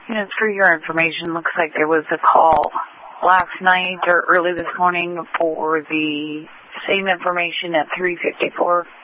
Yes, for your information, looks like there was a call last night or early this morning for the same information at 3:54.